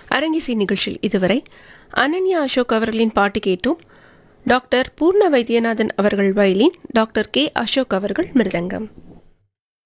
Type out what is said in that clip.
அரங்கிசை நிகழ்ச்சியில் இதுவரை அனன்யா அசோக் அவர்களின் பாட்டு கேட்டோம். டாக்டர் பூர்ண வைத்தியநாதன் அவர்கள் வயலின், டாக்டர் கே அசோக் அவர்கள் மிருதங்கம்.